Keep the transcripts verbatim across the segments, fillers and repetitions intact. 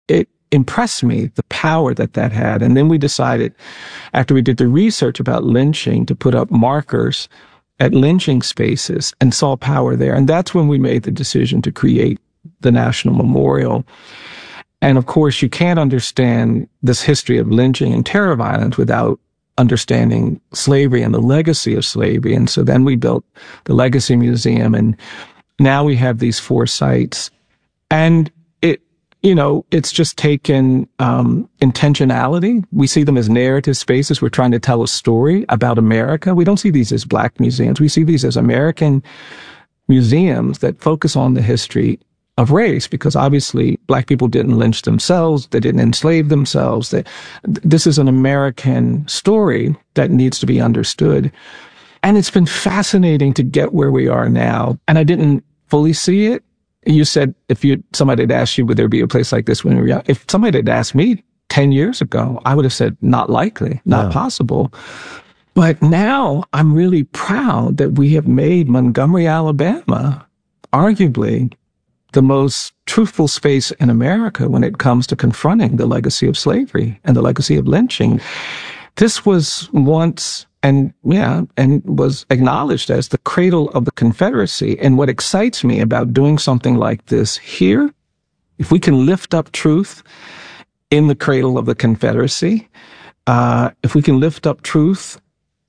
it impressed me, the power that that had. And then we decided, after we did the research about lynching, to put up markers at lynching spaces and saw power there. And that's when we made the decision to create the National Memorial. And of course, you can't understand this history of lynching and terror violence without understanding slavery and the legacy of slavery. And so then we built the Legacy Museum, and now we have these four sites. And it, you know, it's just taken um, intentionality. We see them as narrative spaces. We're trying to tell a story about America. We don't see these as Black museums. We see these as American museums that focus on the history of race, because obviously Black people didn't lynch themselves. They didn't enslave themselves. They, this is an American story that needs to be understood. And it's been fascinating to get where we are now. And I didn't fully see it. You said if you somebody had asked you, would there be a place like this when you were young? If somebody had asked me ten years ago, I would have said, not likely, not no. possible. But now I'm really proud that we have made Montgomery, Alabama, arguably the most truthful space in America when it comes to confronting the legacy of slavery and the legacy of lynching. This was once, and yeah, and was acknowledged as the cradle of the Confederacy. And what excites me about doing something like this here, if we can lift up truth in the cradle of the Confederacy, uh, if we can lift up truth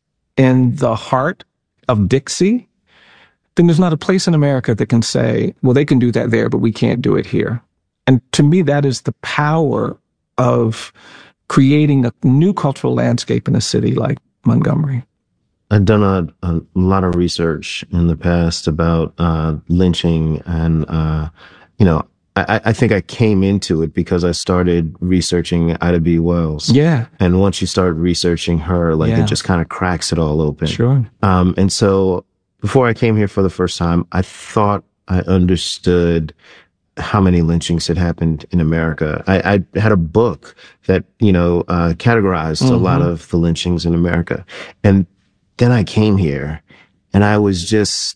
in the heart of Dixie, then there's not a place in America that can say, well, they can do that there, but we can't do it here. And to me, that is the power of creating a new cultural landscape in a city like Montgomery. I've done a, a lot of research in the past about uh, lynching, and, uh, you know, I, I think I came into it because I started researching Ida B. Wells. Yeah. And once you start researching her, like yeah. it just kind of cracks it all open. Sure. Um, and so before I came here for the first time, I thought I understood how many lynchings had happened in America. I, I had a book that, you know, uh, categorized mm-hmm. a lot of the lynchings in America. And then I came here and I was just,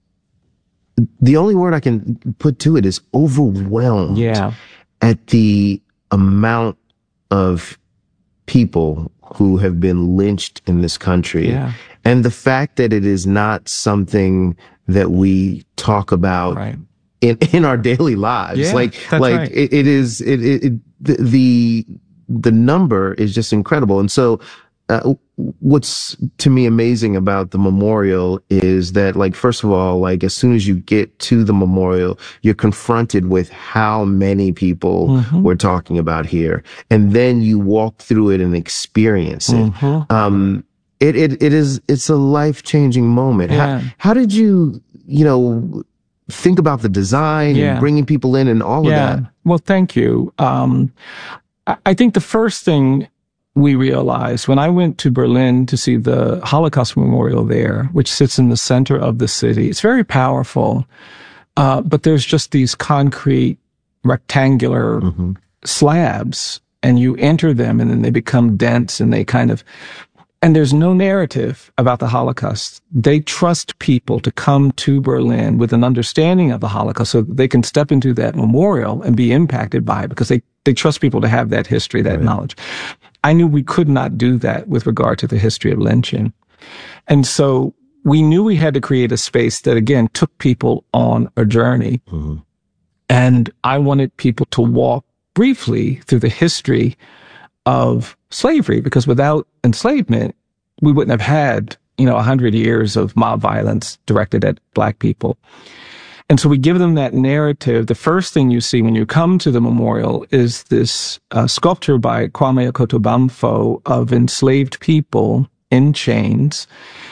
the only word I can put to it is overwhelmed yeah. at the amount of people who have been lynched in this country. Yeah. And the fact that it is not something that we talk about right. in, in our daily lives. Yeah, like, that's like right. it, it is, it, it, it the, the, the number is just incredible. And so, uh, what's to me amazing about the memorial is that, like, first of all, like, as soon as you get to the memorial, you're confronted with how many people mm-hmm. we're talking about here. And then you walk through it and experience it. Mm-hmm. Um, it, it, it is, it's a life-changing moment. Yeah. How, how did you, you know, think about the design yeah. and bringing people in and all yeah. of that? Well, thank you. Um, I, I think the first thing we realized when I went to Berlin to see the Holocaust Memorial there, which sits in the center of the city, it's very powerful. Uh, but there's just these concrete rectangular mm-hmm. slabs, and you enter them and then they become dense and they kind of, and there's no narrative about the Holocaust. They trust people to come to Berlin with an understanding of the Holocaust so that they can step into that memorial and be impacted by it, because they, they trust people to have that history, that right. knowledge. I knew we could not do that with regard to the history of lynching. And so we knew we had to create a space that, again, took people on a journey. Mm-hmm. And I wanted people to walk briefly through the history of slavery, because without enslavement, we wouldn't have had, you know, a hundred years of mob violence directed at Black people. And so we give them that narrative. The first thing you see when you come to the memorial is this uh, sculpture by Kwame Okoto-Bamfo of enslaved people in chains.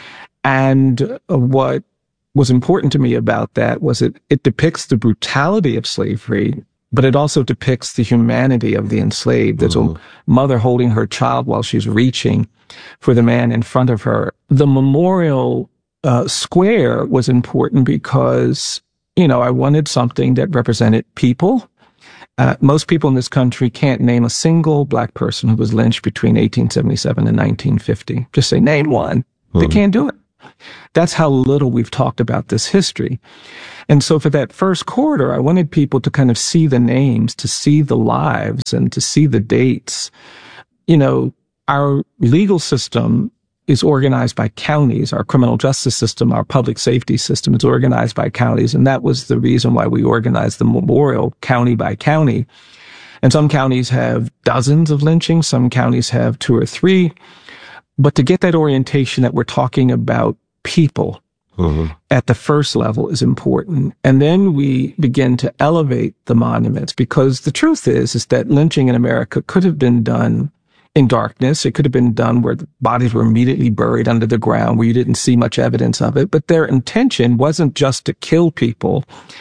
And uh, what was important to me about that was it, it depicts the brutality of slavery, but it also depicts the humanity of the enslaved. There's mm-hmm. a mother holding her child while she's reaching for the man in front of her. The memorial uh, square was important because, you know, I wanted something that represented people. Uh, most people in this country can't name a single Black person who was lynched between eighteen seventy-seven and nineteen fifty. Just say, name one. Mm-hmm. They can't do it. That's how little we've talked about this history. And so for that first quarter, I wanted people to kind of see the names, to see the lives, and to see the dates. You know, our legal system is organized by counties. Our criminal justice system, our public safety system is organized by counties. And that was the reason why we organized the memorial county by county. And some counties have dozens of lynchings. Some counties have two or three. But to get that orientation that we're talking about people mm-hmm. at the first level is important. And then we begin to elevate the monuments, because the truth is, is that lynching in America could have been done in darkness. It could have been done where the bodies were immediately buried under the ground, where you didn't see much evidence of it. But their intention wasn't just to kill people.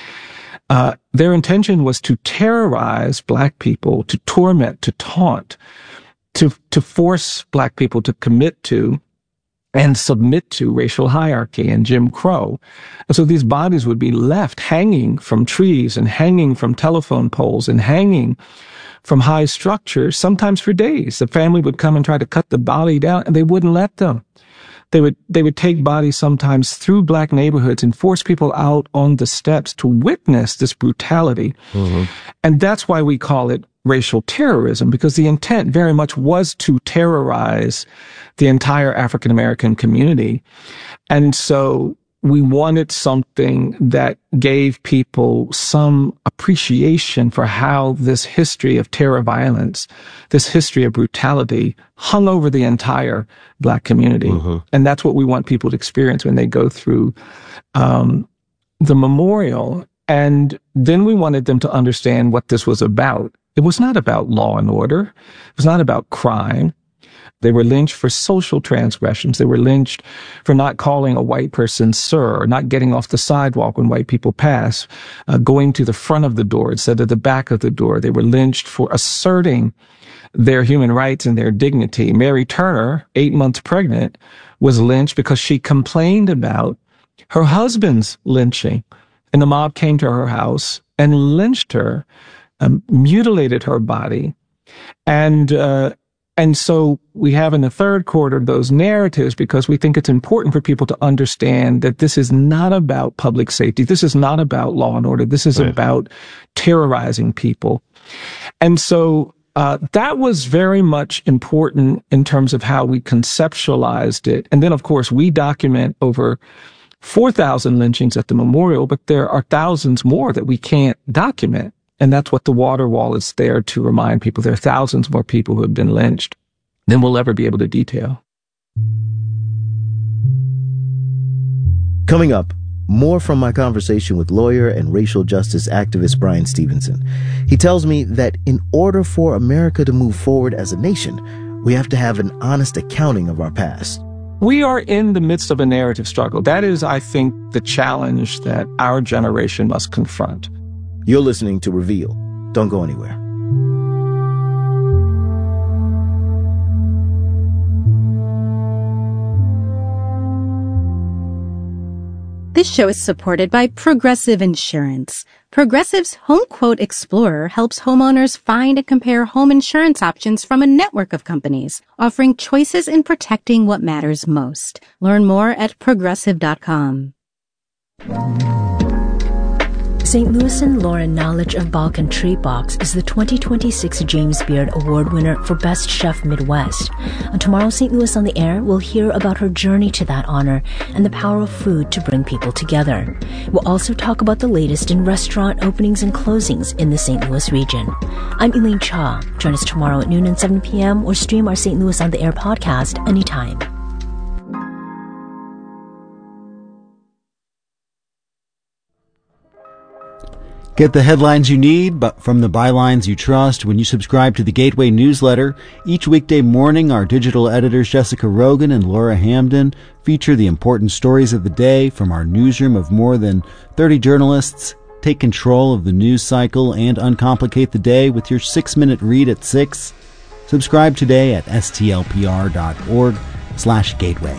Uh, their intention was to terrorize Black people, to torment, to taunt, to, to force Black people to commit to and submit to racial hierarchy and Jim Crow. And so these bodies would be left hanging from trees and hanging from telephone poles and hanging from high structures, sometimes for days. The family would come and try to cut the body down, and they wouldn't let them. They would, they would take bodies sometimes through Black neighborhoods and force people out on the steps to witness this brutality. Mm-hmm. And that's why we call it racial terrorism, because the intent very much was to terrorize the entire African American community. And so we wanted something that gave people some appreciation for how this history of terror violence, this history of brutality, hung over the entire Black community. Mm-hmm. And that's what we want people to experience when they go through um, the memorial. And then we wanted them to understand what this was about. It was not about law and order. It was not about crime. They were lynched for social transgressions. They were lynched for not calling a white person sir, or not getting off the sidewalk when white people pass, uh, going to the front of the door instead of the back of the door. They were lynched for asserting their human rights and their dignity. Mary Turner, eight months pregnant, was lynched because she complained about her husband's lynching. And the mob came to her house and lynched her, um, mutilated her body. And, uh, And so we have in the third quarter those narratives, because we think it's important for people to understand that this is not about public safety. This is not about law and order. This is right. about terrorizing people. And so uh, that was very much important in terms of how we conceptualized it. And then, of course, we document over four thousand lynchings at the memorial, but there are thousands more that we can't document. And that's what the water wall is there to remind people. There are thousands more people who have been lynched than we'll ever be able to detail. Coming up, more from my conversation with lawyer and racial justice activist Bryan Stevenson. He tells me that in order for America to move forward as a nation, we have to have an honest accounting of our past. We are in the midst of a narrative struggle. That is, I think, the challenge that our generation must confront. You're listening to Reveal. Don't go anywhere. This show is supported by Progressive Insurance. Progressive's Home Quote Explorer helps homeowners find and compare home insurance options from a network of companies, offering choices in protecting what matters most. Learn more at progressive dot com. Saint Louis and Lauren Knowledge of Balkan Treat Box is the twenty twenty-six James Beard Award winner for Best Chef Midwest. On tomorrow's Saint Louis on the Air, we'll hear about her journey to that honor and the power of food to bring people together. We'll also talk about the latest in restaurant openings and closings in the Saint Louis region. I'm Elaine Cha. Join us tomorrow at noon and seven p.m. or stream our Saint Louis on the Air podcast anytime. Get the headlines you need, but from the bylines you trust when you subscribe to the Gateway newsletter. Each weekday morning, our digital editors Jessica Rogan and Laura Hamden feature the important stories of the day from our newsroom of more than thirty journalists. Take control of the news cycle and uncomplicate the day with your six-minute read at six. Subscribe today at stlpr.org slash gateway.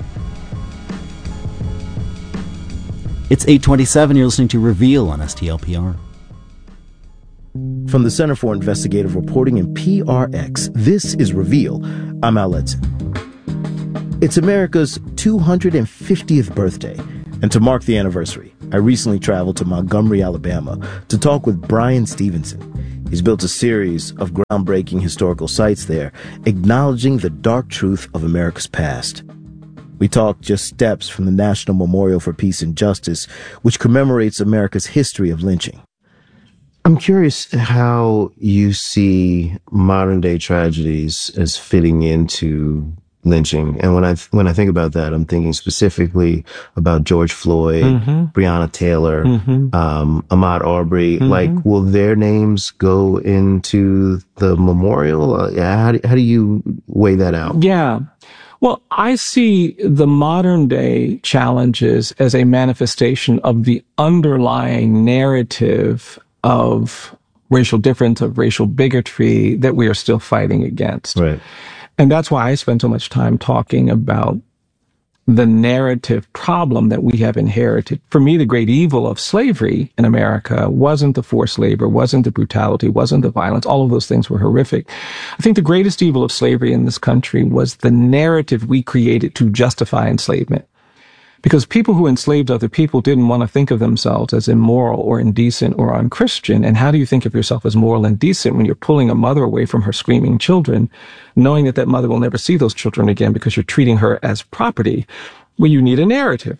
It's eight twenty-seven. You're listening to Reveal on S T L P R. From the Center for Investigative Reporting and P R X, this is Reveal. I'm Al Letson. It's America's two hundred fiftieth birthday, and to mark the anniversary, I recently traveled to Montgomery, Alabama, to talk with Bryan Stevenson. He's built a series of groundbreaking historical sites there, acknowledging the dark truth of America's past. We talked just steps from the National Memorial for Peace and Justice, which commemorates America's history of lynching. I'm curious how you see modern day tragedies as fitting into lynching. And when I, when I think about that, I'm thinking specifically about George Floyd, mm-hmm. Breonna Taylor, mm-hmm. um, Ahmaud Arbery. Mm-hmm. Like, will their names go into the memorial? Uh, how do, how do you weigh that out? Yeah. Well, I see the modern day challenges as a manifestation of the underlying narrative of racial difference, of racial bigotry that we are still fighting against. Right. And that's why I spend so much time talking about the narrative problem that we have inherited. For me, the great evil of slavery in America wasn't the forced labor, wasn't the brutality, wasn't the violence. All of those things were horrific. I think the greatest evil of slavery in this country was the narrative we created to justify enslavement. Because people who enslaved other people didn't want to think of themselves as immoral or indecent or unchristian. And how do you think of yourself as moral and decent when you're pulling a mother away from her screaming children, knowing that that mother will never see those children again because you're treating her as property? Well, you need a narrative.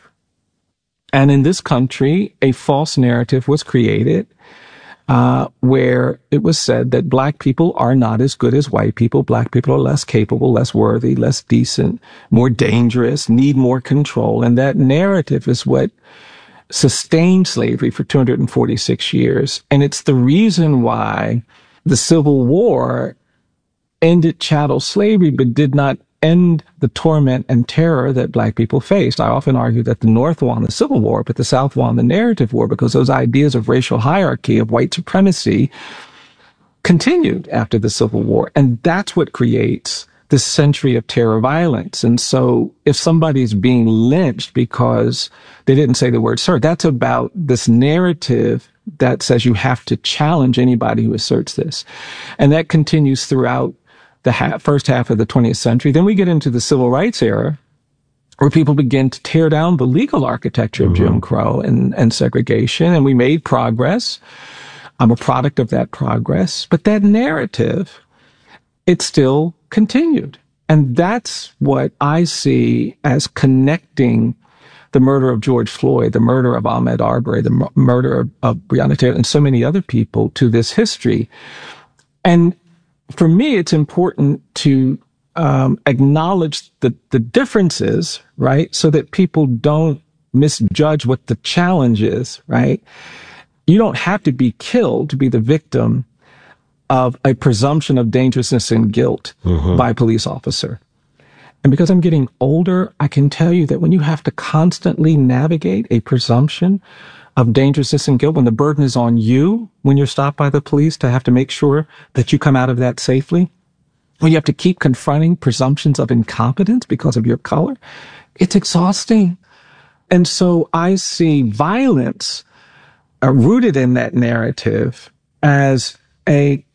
And in this country, a false narrative was created uh, where it was said that black people are not as good as white people. Black people are less capable, less worthy, less decent, more dangerous, need more control. And that narrative is what sustained slavery for two hundred forty-six years. And it's the reason why the Civil War ended chattel slavery, but did not end the torment and terror that black people faced. I often argue that the North won the Civil War, but the South won the narrative war because those ideas of racial hierarchy, of white supremacy, continued after the Civil War. And that's what creates this century of terror violence. And so if somebody's being lynched because they didn't say the word sir, that's about this narrative that says you have to challenge anybody who asserts this. And that continues throughout the ha- first half of the twentieth century. Then we get into the civil rights era, where people begin to tear down the legal architecture of mm-hmm. Jim Crow and, and segregation. And we made progress. I'm a product of that progress. But that narrative, it still continued. And that's what I see as connecting the murder of George Floyd, the murder of Ahmaud Arbery, the m- murder of, of Breonna Taylor, and so many other people to this history. And for me, it's important to um, acknowledge the, the differences, right? So that people don't misjudge what the challenge is, right? You don't have to be killed to be the victim of a presumption of dangerousness and guilt mm-hmm. by a police officer. And because I'm getting older, I can tell you that when you have to constantly navigate a presumption of dangerousness and guilt, when the burden is on you, when you're stopped by the police to have to make sure that you come out of that safely, when you have to keep confronting presumptions of incompetence because of your color, it's exhausting. And so I see violence uh, rooted in that narrative as a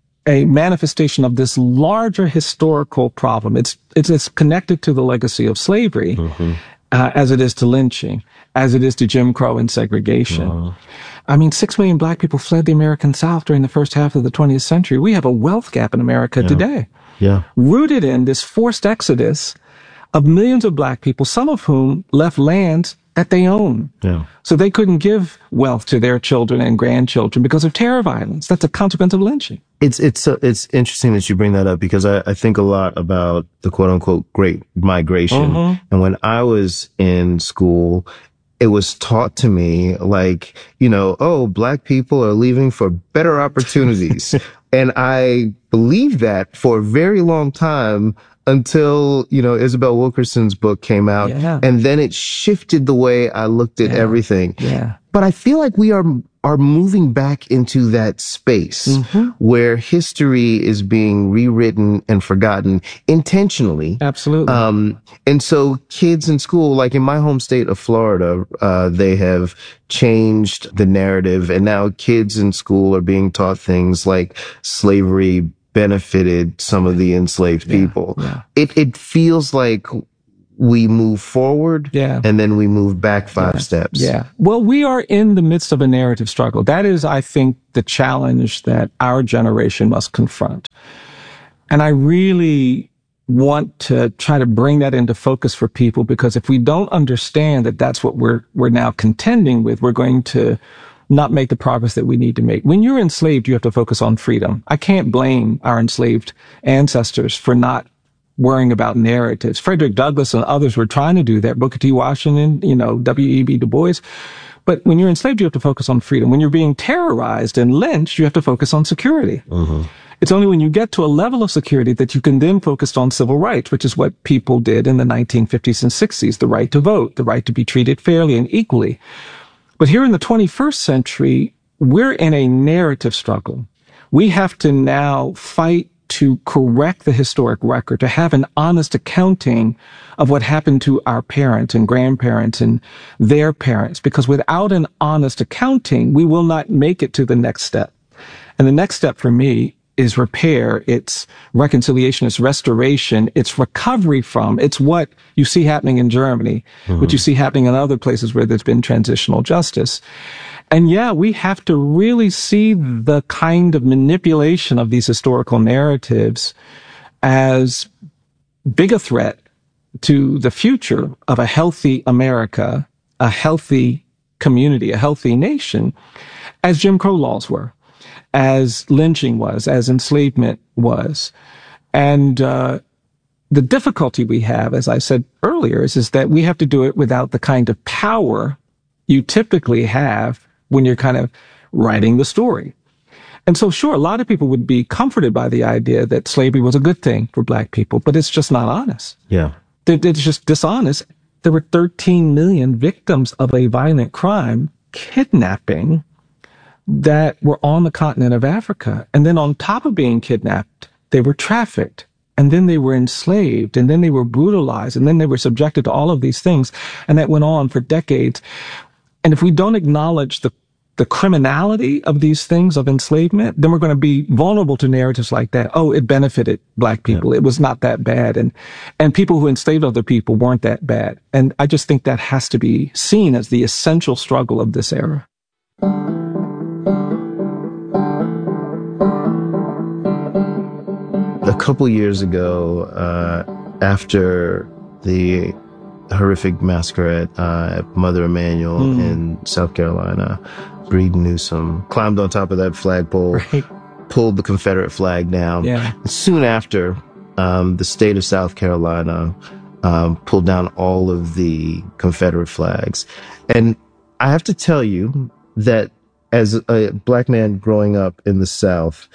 a manifestation of this larger historical problem. It's it's, it's connected to the legacy of slavery, mm-hmm. uh, as it is to lynching, as it is to Jim Crow and segregation. Uh-huh. I mean, six million black people fled the American South during the first half of the twentieth century. We have a wealth gap in America yeah. today. Yeah. Rooted in this forced exodus of millions of black people, some of whom left lands that they own. Yeah. So they couldn't give wealth to their children and grandchildren because of terror violence. That's a consequence of lynching. It's it's uh, it's interesting that you bring that up because I, I think a lot about the quote unquote Great Migration. Mm-hmm. And when I was in school, it was taught to me like, you know, oh, black people are leaving for better opportunities. And I believed that for a very long time until, you know, Isabel Wilkerson's book came out. Yeah. And then it shifted the way I looked at yeah. everything. Yeah. But I feel like we are are moving back into that space mm-hmm. where history is being rewritten and forgotten intentionally. Absolutely. Um, and so kids in school, like in my home state of Florida, uh, they have changed the narrative, and now kids in school are being taught things like slavery benefited some of the enslaved yeah, people. Yeah. It it feels like we move forward yeah. and then we move back five yeah. steps. Yeah. Well, we are in the midst of a narrative struggle. That is, I think, the challenge that our generation must confront. And I really want to try to bring that into focus for people, because if we don't understand that that's what we're, we're now contending with, we're going to not make the progress that we need to make. When you're enslaved, you have to focus on freedom. I can't blame our enslaved ancestors for not worrying about narratives. Frederick Douglass and others were trying to do that. Booker T. Washington, you know, W E B Du Bois. But when you're enslaved, you have to focus on freedom. When you're being terrorized and lynched, you have to focus on security. Mm-hmm. It's only when you get to a level of security that you can then focus on civil rights, which is what people did in the nineteen fifties and sixties, the right to vote, the right to be treated fairly and equally. But here in the twenty-first century, we're in a narrative struggle. We have to now fight to correct the historic record, to have an honest accounting of what happened to our parents and grandparents and their parents, because without an honest accounting, we will not make it to the next step. And the next step for me is repair, it's reconciliation, it's restoration, it's recovery from, it's what you see happening in Germany, mm-hmm. what you see happening in other places where there's been transitional justice. And yeah, we have to really see the kind of manipulation of these historical narratives as big a threat to the future of a healthy America, a healthy community, a healthy nation, as Jim Crow laws were, as lynching was, as enslavement was. And uh, the difficulty we have, as I said earlier, is, is that we have to do it without the kind of power you typically have when you're kind of writing the story. And so, sure, a lot of people would be comforted by the idea that slavery was a good thing for black people, but it's just not honest. Yeah. It's just dishonest. There were thirteen million victims of a violent crime, kidnapping, that were on the continent of Africa. And then on top of being kidnapped, they were trafficked. And then they were enslaved. And then they were brutalized. And then they were subjected to all of these things. And that went on for decades. And if we don't acknowledge the, the criminality of these things of enslavement, then we're going to be vulnerable to narratives like that. Oh, it benefited black people. Yeah. It was not that bad. And, and people who enslaved other people weren't that bad. And I just think that has to be seen as the essential struggle of this era. A couple years ago, uh, after the horrific massacre at, uh, at Mother Emanuel mm. in South Carolina, Breed Newsom climbed on top of that flagpole, right. pulled the Confederate flag down. Yeah. And soon after, um, the state of South Carolina um, pulled down all of the Confederate flags. And I have to tell you that as a black man growing up in the South,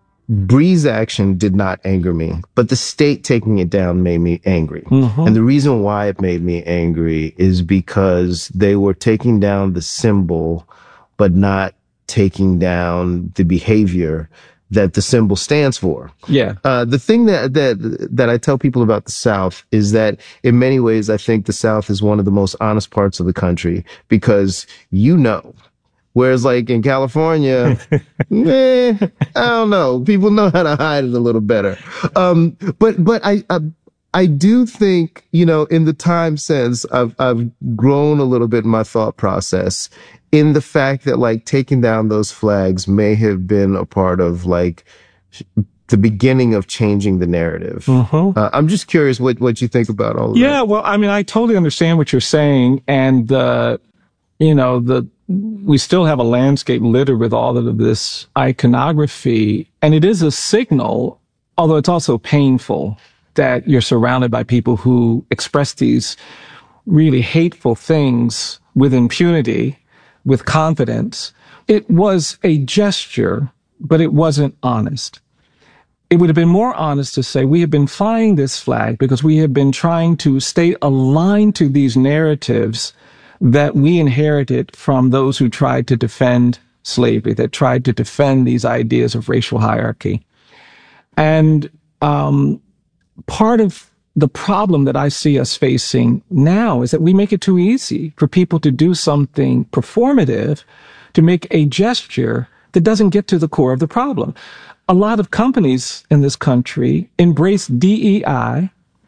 Bree's action did not anger me, but the state taking it down made me angry. Mm-hmm. And the reason why it made me angry is because they were taking down the symbol, but not taking down the behavior that the symbol stands for. Yeah. Uh, the thing that, that, that I tell people about the South is that in many ways, I think the South is one of the most honest parts of the country because you know. Whereas like in California, eh, I don't know. People know how to hide it a little better. Um, but, but I, I, I do think, you know, in the time since I've, I've grown a little bit in my thought process in the fact that like taking down those flags may have been a part of like the beginning of changing the narrative. Mm-hmm. Uh, I'm just curious what, what you think about all of yeah, that. Yeah. Well, I mean, I totally understand what you're saying. And, uh, you know, the, we still have a landscape littered with all of this iconography. And it is a signal, although it's also painful, that you're surrounded by people who express these really hateful things with impunity, with confidence. It was a gesture, but it wasn't honest. It would have been more honest to say, we have been flying this flag because we have been trying to stay aligned to these narratives that we inherited from those who tried to defend slavery, that tried to defend these ideas of racial hierarchy. And um, part of the problem that I see us facing now is that we make it too easy for people to do something performative, to make a gesture that doesn't get to the core of the problem. A lot of companies in this country embrace D E I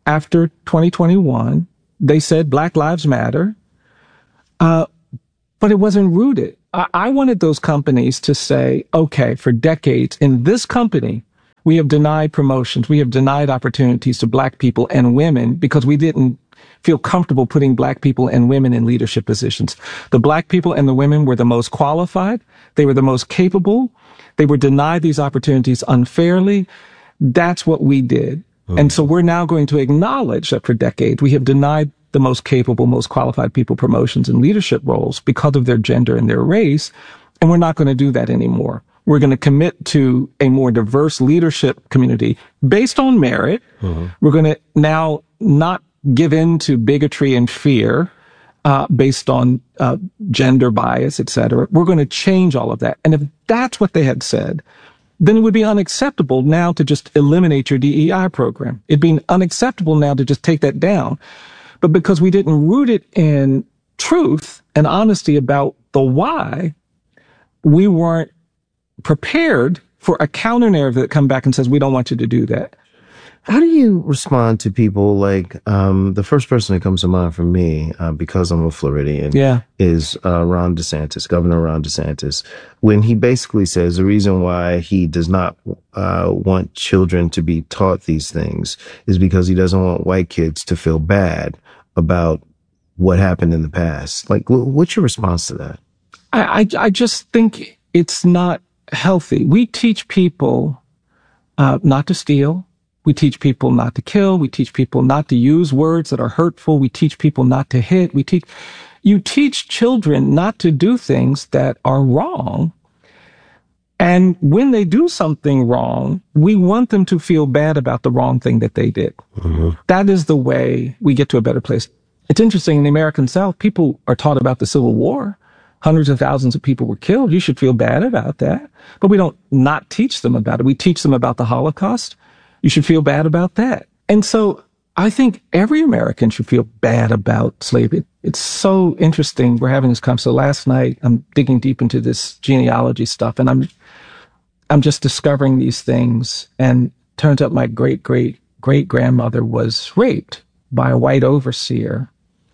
after twenty twenty-one. They said Black Lives Matter, uh, but it wasn't rooted. I, I wanted those companies to say, okay, for decades in this company, we have denied promotions. We have denied opportunities to Black people and women because we didn't feel comfortable putting Black people and women in leadership positions. The Black people and the women were the most qualified. They were the most capable. They were denied these opportunities unfairly. That's what we did. Mm. And so we're now going to acknowledge that for decades we have denied the most capable, most qualified people promotions and leadership roles because of their gender and their race. And we're not going to do that anymore. We're going to commit to a more diverse leadership community based on merit. Mm-hmm. We're going to now not give in to bigotry and fear uh, based on uh, gender bias, et cetera. We're going to change all of that. And if that's what they had said, then it would be unacceptable now to just eliminate your D E I program. It'd be unacceptable now to just take that down. But because we didn't root it in truth and honesty about the why, we weren't prepared for a counter narrative that come back and says, we don't want you to do that. How do you respond to people like, um, the first person that comes to mind for me, uh, because I'm a Floridian, yeah. is, uh, Ron DeSantis, Governor Ron DeSantis, when he basically says the reason why he does not, uh, want children to be taught these things is because he doesn't want white kids to feel bad about what happened in the past. Like, what's your response to that? I, I, I just think it's not healthy. We teach people, uh, not to steal. We teach people not to kill. We teach people not to use words that are hurtful. We teach people not to hit. We teach, you teach children not to do things that are wrong. And when they do something wrong, we want them to feel bad about the wrong thing that they did. Mm-hmm. That is the way we get to a better place. It's interesting, in the American South, people are taught about the Civil War. Hundreds of thousands of people were killed. You should feel bad about that. But we don't not teach them about it. We teach them about the Holocaust. You should feel bad about that. And so I think every American should feel bad about slavery. It's so interesting. We're having this conversation. So last night, I'm digging deep into this genealogy stuff, and I'm, I'm just discovering these things. And turns out my great, great, great grandmother was raped by a white overseer.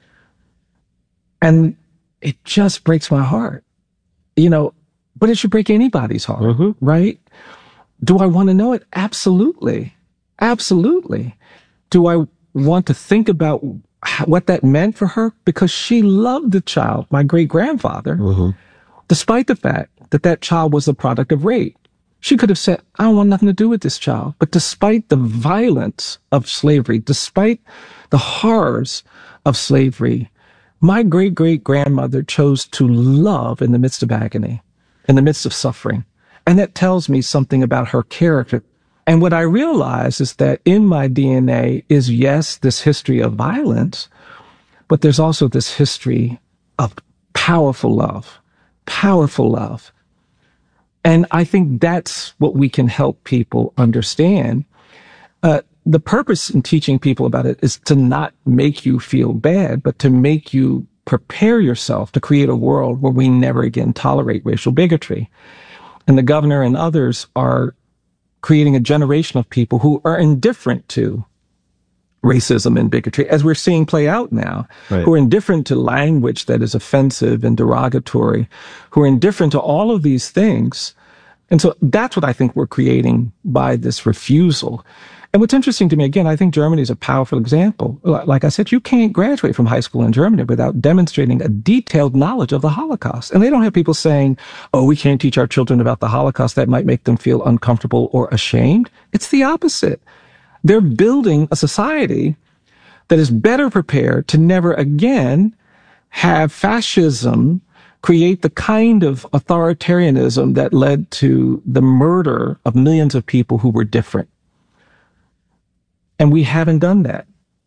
And it just breaks my heart, you know, but it should break anybody's heart, mm-hmm. right? Do I want to know it? Absolutely. Absolutely. Do I want to think about what that meant for her? Because she loved the child, my great grandfather, mm-hmm. despite the fact that that child was the product of rape. She could have said, I don't want nothing to do with this child. But despite the violence of slavery, despite the horrors of slavery, my great great grandmother chose to love in the midst of agony, in the midst of suffering. And that tells me something about her character. And what I realize is that in my D N A is, yes, this history of violence, but there's also this history of powerful love, powerful love. And I think that's what we can help people understand. Uh, the purpose in teaching people about it is to not make you feel bad, but to make you prepare yourself to create a world where we never again tolerate racial bigotry. And the governor and others are creating a generation of people who are indifferent to racism and bigotry, as we're seeing play out now, right. who are indifferent to language that is offensive and derogatory, who are indifferent to all of these things. And so that's what I think we're creating by this refusal. And what's interesting to me, again, I think Germany is a powerful example. Like I said, you can't graduate from high school in Germany without demonstrating a detailed knowledge of the Holocaust. And they don't have people saying, oh, we can't teach our children about the Holocaust. That might make them feel uncomfortable or ashamed. It's the opposite. They're building a society that is better prepared to never again have fascism create the kind of authoritarianism that led to the murder of millions of people who were different. And we haven't done that.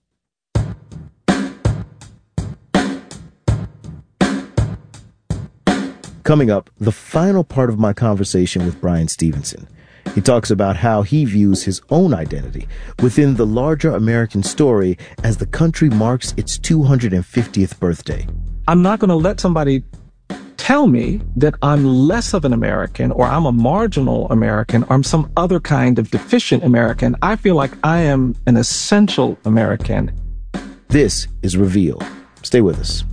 Coming up, the final part of my conversation with Bryan Stevenson. He talks about how he views his own identity within the larger American story as the country marks its two hundred fiftieth birthday. I'm not going to let somebody tell me that I'm less of an American, or I'm a marginal American, or I'm some other kind of deficient American. I feel like I am an essential American. This is Reveal. Stay with us.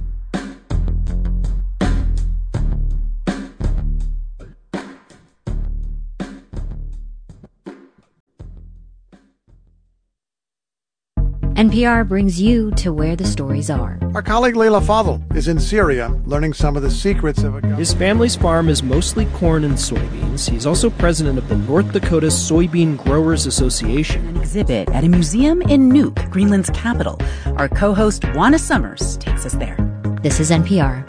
N P R brings you to where the stories are. Our colleague Leila Fadel is in Syria learning some of the secrets of a... His family's farm is mostly corn and soybeans. He's also president of the North Dakota Soybean Growers Association. An exhibit at a museum in Nuuk, Greenland's capital. Our co-host Juana Summers takes us there. This is N P R.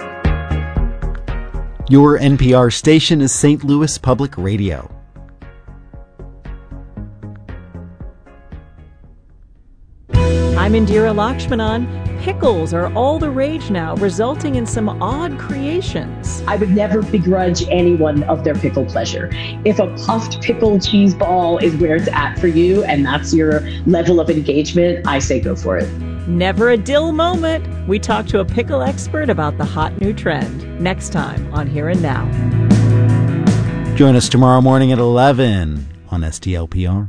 Your N P R station is Saint Louis Public Radio. I'm Indira Lakshmanan. Pickles are all the rage now, resulting in some odd creations. I would never begrudge anyone of their pickle pleasure. If a puffed pickle cheese ball is where it's at for you, and that's your level of engagement, I say go for it. Never a dill moment. We talk to a pickle expert about the hot new trend. Next time on Here and Now. Join us tomorrow morning at eleven on S T L P R.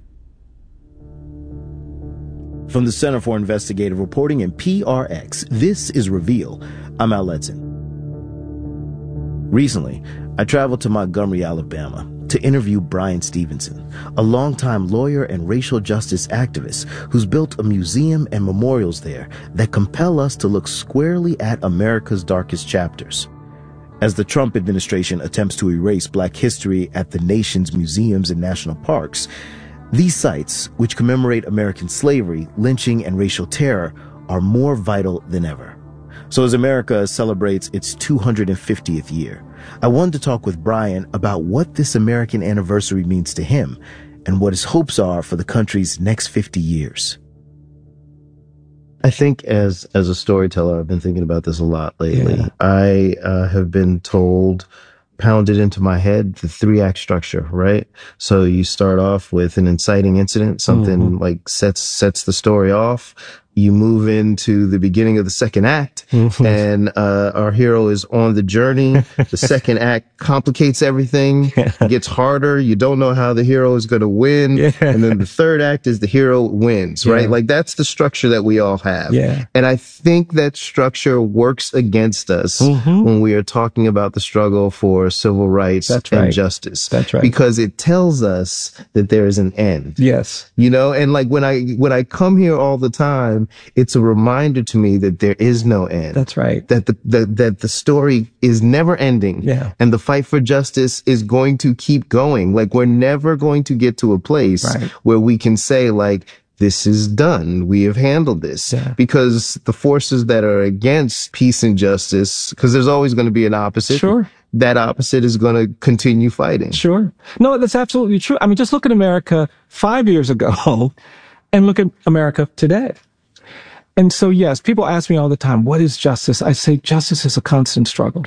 From the Center for Investigative Reporting and P R X, this is Reveal. I'm Al Letson. Recently, I traveled to Montgomery, Alabama, to interview Bryan Stevenson, a longtime lawyer and racial justice activist who's built a museum and memorials there that compel us to look squarely at America's darkest chapters. As the Trump administration attempts to erase Black history at the nation's museums and national parks, these sites, which commemorate American slavery, lynching, and racial terror, are more vital than ever. So as America celebrates its two hundred fiftieth year, I wanted to talk with Bryan about what this American anniversary means to him and what his hopes are for the country's next fifty years. I think as as a storyteller, I've been thinking about this a lot lately. Yeah. I uh, have been told, pounded into my head, the three act structure, right? So you start off with an inciting incident, something mm-hmm. like sets sets the story off. You move into the beginning of the second act, mm-hmm. and uh our hero is on the journey. The second act complicates everything, yeah. gets harder. You don't know how the hero is going to win. Yeah. And then the third act is the hero wins, yeah. right? Like that's the structure that we all have. Yeah. And I think that structure works against us mm-hmm. when we are talking about the struggle for civil rights that's and right. justice. That's right. Because it tells us that there is an end. Yes. You know, and like when I when I come here all the time, it's a reminder to me that there is no end. That's right. That the, the that the story is never ending. Yeah. And the fight for justice is going to keep going. Like we're never going to get to a place right. where we can say like, this is done. We have handled this. Yeah. Because the forces that are against peace and justice, because there's always going to be an opposite. Sure. That opposite is going to continue fighting. Sure. No, that's absolutely true. I mean, just look at America five years ago and look at America today. And so, yes, people ask me all the time, what is justice? I say justice is a constant struggle.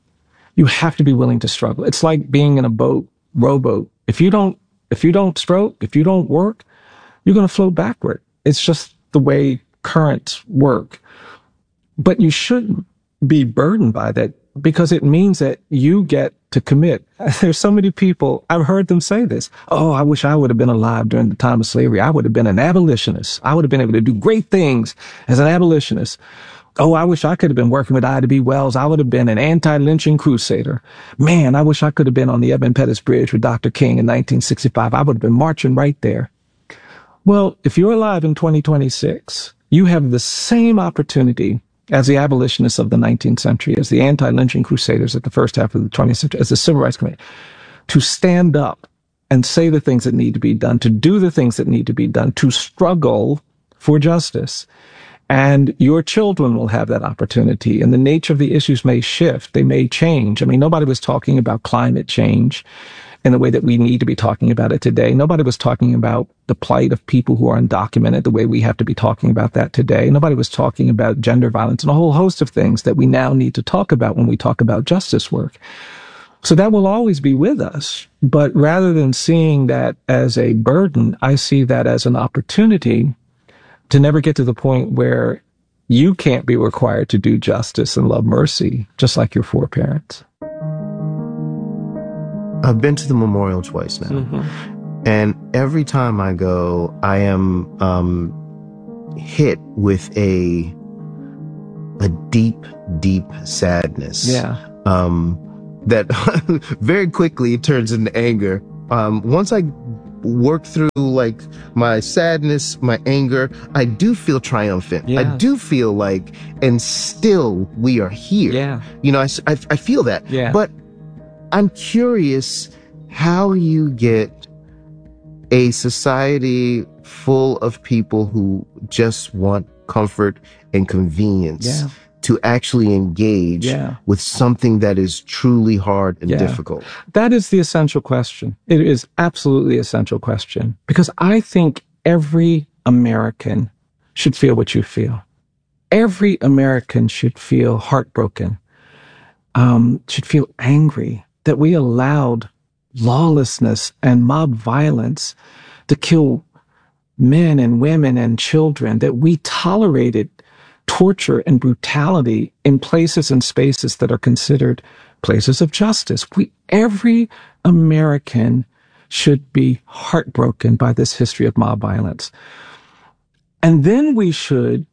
You have to be willing to struggle. It's like being in a boat, rowboat. If you don't, if you don't stroke, if you don't work, you're going to float backward. It's just the way currents work. But you shouldn't be burdened by that because it means that you get to commit. There's so many people, I've heard them say this. Oh, I wish I would have been alive during the time of slavery. I would have been an abolitionist. I would have been able to do great things as an abolitionist. Oh, I wish I could have been working with Ida B. Wells. I would have been an anti-lynching crusader. Man, I wish I could have been on the Edmund Pettus Bridge with Doctor King in nineteen sixty-five. I would have been marching right there. Well, if you're alive in twenty twenty-six, you have the same opportunity as the abolitionists of the nineteenth century, as the anti-lynching crusaders at the first half of the twentieth century, as the Civil Rights Committee, to stand up and say the things that need to be done, to do the things that need to be done, to struggle for justice. And your children will have that opportunity. And the nature of the issues may shift. They may change. I mean, nobody was talking about climate change in the way that we need to be talking about it today. Nobody was talking about the plight of people who are undocumented the way we have to be talking about that today. Nobody was talking about gender violence and a whole host of things that we now need to talk about when we talk about justice work. So that will always be with us. But rather than seeing that as a burden, I see that as an opportunity to never get to the point where you can't be required to do justice and love mercy, just like your foreparents. I've been to the memorial twice now. Mm-hmm. And every time I go, I am um, hit with a a deep, deep sadness. Yeah. Um, that very quickly turns into anger. Um, once I work through like my sadness, my anger, I do feel triumphant. Yeah. I do feel like, and still we are here. Yeah. You know, I, I, I feel that. Yeah. But I'm curious how you get a society full of people who just want comfort and convenience Yeah. to actually engage Yeah. with something that is truly hard and Yeah. difficult. That is the essential question. It is absolutely the essential question, because I think every American should feel what you feel. Every American should feel heartbroken, um, should feel angry that we allowed lawlessness and mob violence to kill men and women and children, that we tolerated torture and brutality in places and spaces that are considered places of justice. We, every American should be heartbroken by this history of mob violence. And then we should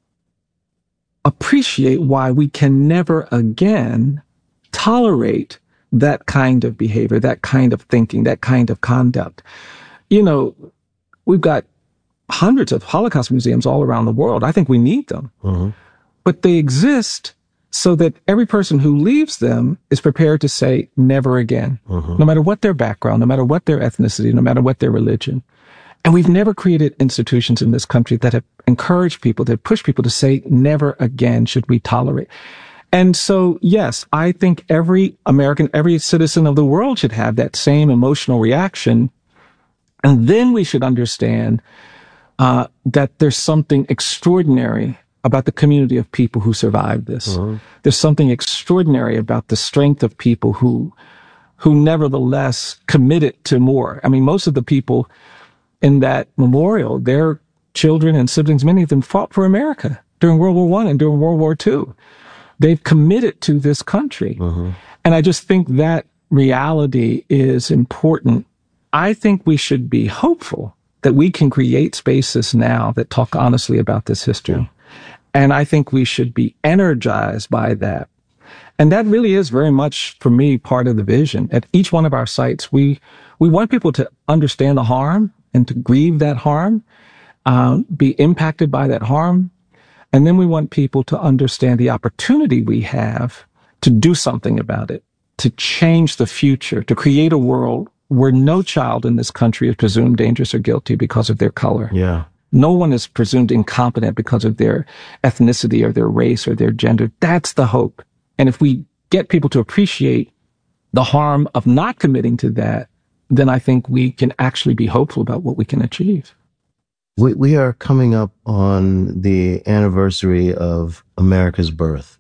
appreciate why we can never again tolerate that kind of behavior, that kind of thinking, that kind of conduct. You know, we've got hundreds of Holocaust museums all around the world. I think we need them. Mm-hmm. But they exist so that every person who leaves them is prepared to say never again, Mm-hmm. no matter what their background, no matter what their ethnicity, no matter what their religion. And we've never created institutions in this country that have encouraged people, that push people to say never again should we tolerate. And so, yes, I think every American, every citizen of the world should have that same emotional reaction. And then we should understand uh, that there's something extraordinary about the community of people who survived this. Mm-hmm. There's something extraordinary about the strength of people who, who nevertheless committed to more. I mean, most of the people in that memorial, their children and siblings, many of them fought for America during World War One and during World War Two. They've committed to this country. Mm-hmm. And I just think that reality is important. I think we should be hopeful that we can create spaces now that talk honestly about this history. And I think we should be energized by that. And that really is very much, for me, part of the vision. At each one of our sites, we, we want people to understand the harm and to grieve that harm, uh, be impacted by that harm. And then we want people to understand the opportunity we have to do something about it, to change the future, to create a world where no child in this country is presumed dangerous or guilty because of their color. Yeah. No one is presumed incompetent because of their ethnicity or their race or their gender. That's the hope. And if we get people to appreciate the harm of not committing to that, then I think we can actually be hopeful about what we can achieve. We, we are coming up on the anniversary of America's birth.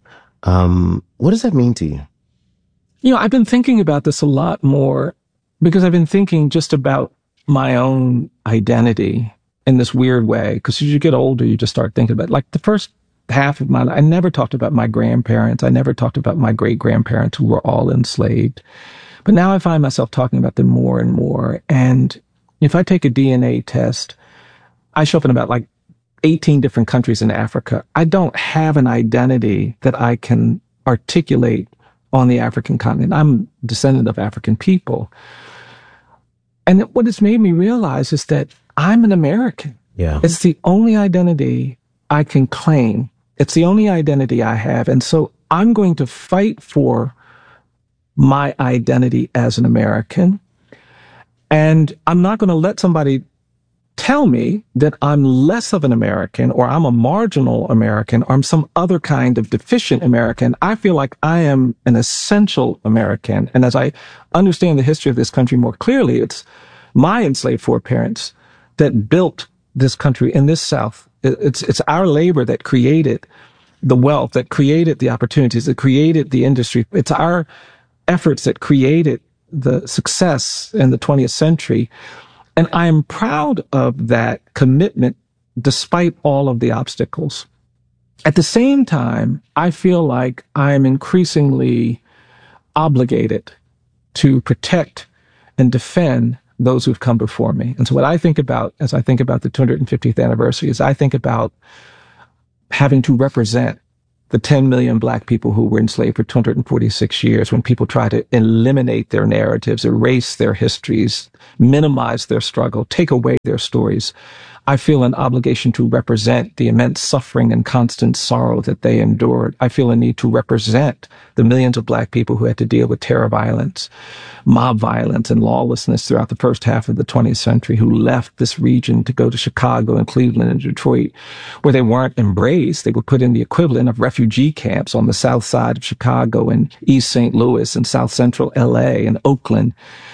Um, what does that mean to you? You know, I've been thinking about this a lot more because I've been thinking just about my own identity in this weird way. Because as you get older, you just start thinking about it. Like the first half of my life, I never talked about my grandparents. I never talked about my great grandparents who were all enslaved. But now I find myself talking about them more and more. And if I take a D N A test, I show up in about like eighteen different countries in Africa. I don't have an identity that I can articulate on the African continent. I'm a descendant of African people. And what it's made me realize is that I'm an American. Yeah. It's the only identity I can claim. It's the only identity I have. And so I'm going to fight for my identity as an American. And I'm not going to let somebody tell me that I'm less of an American or I'm a marginal American or I'm some other kind of deficient American. I feel like I am an essential American. And as I understand the history of this country more clearly, it's my enslaved foreparents that built this country in this South. It's, it's our labor that created the wealth, that created the opportunities, that created the industry. It's our efforts that created the success in the twentieth century. And I am proud of that commitment despite all of the obstacles. At the same time, I feel like I'm increasingly obligated to protect and defend those who've come before me. And so what I think about as I think about the two hundred fiftieth anniversary is I think about having to represent the ten million black people who were enslaved for two hundred forty-six years, when people try to eliminate their narratives, erase their histories, minimize their struggle, take away their stories. I feel an obligation to represent the immense suffering and constant sorrow that they endured. I feel a need to represent the millions of black people who had to deal with terror violence, mob violence, and lawlessness throughout the first half of the twentieth century, who left this region to go to Chicago and Cleveland and Detroit, where they weren't embraced. They were put in the equivalent of refugee camps on the south side of Chicago and East Saint Louis and South Central L A and Oakland.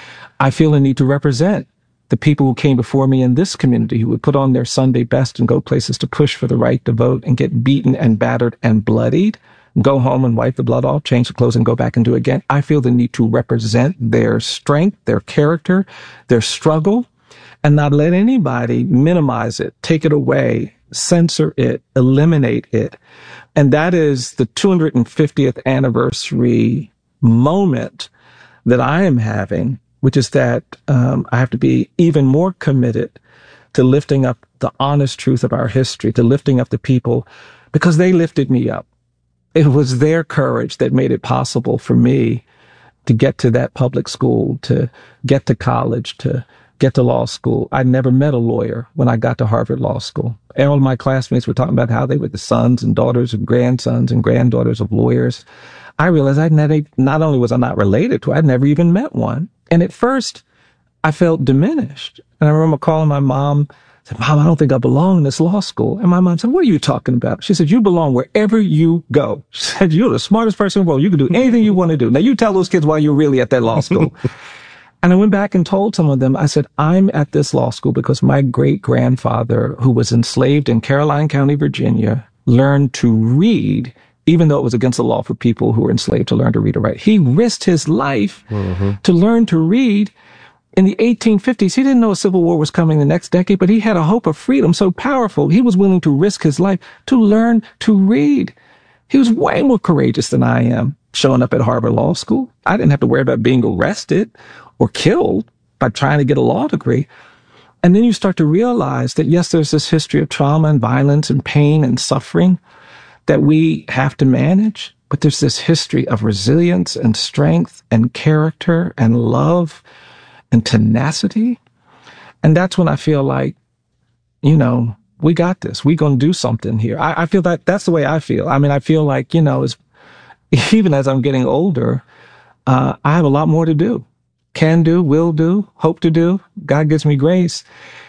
I feel a need to represent the people who came before me in this community, who would put on their Sunday best and go places to push for the right to vote and get beaten and battered and bloodied, go home and wipe the blood off, change the clothes and go back and do it again. I feel the need to represent their strength, their character, their struggle, and not let anybody minimize it, take it away, censor it, eliminate it. And that is the two hundred fiftieth anniversary moment that I am having, which is that um, I have to be even more committed to lifting up the honest truth of our history, to lifting up the people, because they lifted me up. It was their courage that made it possible for me to get to that public school, to get to college, to get to law school. I never met a lawyer when I got to Harvard Law School. All of my classmates were talking about how they were the sons and daughters and grandsons and granddaughters of lawyers. I realized I not, not only was I not related to, I'd never even met one. And at first, I felt diminished. And I remember calling my mom, said, "Mom, I don't think I belong in this law school." And my mom said, "What are you talking about?" She said, "You belong wherever you go." She said, "You're the smartest person in the world. You can do anything you want to do. Now you tell those kids why you're really at that law school." And I went back and told some of them, I said, "I'm at this law school because my great-grandfather, who was enslaved in Caroline County, Virginia, learned to read, even though it was against the law for people who were enslaved to learn to read or write. He risked his life mm-hmm. to learn to read. In the eighteen fifties, he didn't know a civil war was coming the next decade, but he had a hope of freedom so powerful, he was willing to risk his life to learn to read. He was way more courageous than I am showing up at Harvard Law School. I didn't have to worry about being arrested or killed by trying to get a law degree. And then you start to realize that, yes, there's this history of trauma and violence and pain and suffering that we have to manage, but there's this history of resilience and strength and character and love and tenacity. And that's when I feel like, you know, we got this. We're going to do something here. I, I feel that that's the way I feel. I mean, I feel like, you know, as, even as I'm getting older, uh, I have a lot more to do. Can do, will do, hope to do. God gives me grace.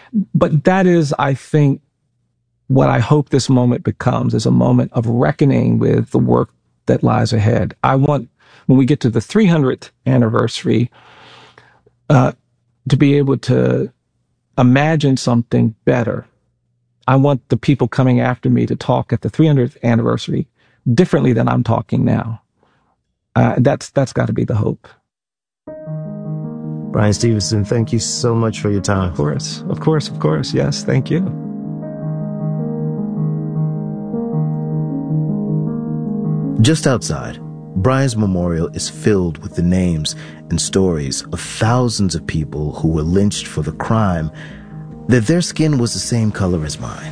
But that is, I think, what I hope this moment becomes, is a moment of reckoning with the work that lies ahead. I want, when we get to the three hundredth anniversary, uh, to be able to imagine something better. I want the people coming after me to talk at the three hundredth anniversary differently than I'm talking now. Uh, that's that's got to be the hope. Bryan Stevenson, thank you so much for your time. Of course, of course, of course. Yes, thank you. Just outside, Bryan's memorial is filled with the names and stories of thousands of people who were lynched for the crime that their skin was the same color as mine.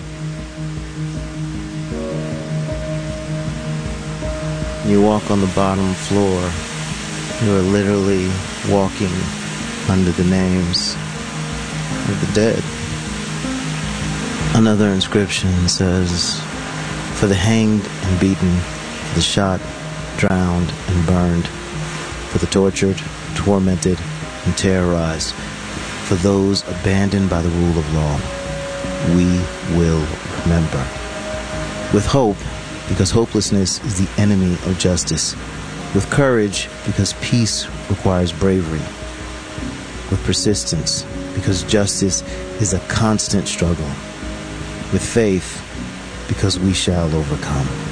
You walk on the bottom floor, you are literally walking under the names of the dead. Another inscription says, "For the hanged and beaten, the shot, drowned, and burned, for the tortured, tormented, and terrorized, for those abandoned by the rule of law, we will remember." With hope, because hopelessness is the enemy of justice. With courage, because peace requires bravery. With persistence, because justice is a constant struggle. With faith, because we shall overcome.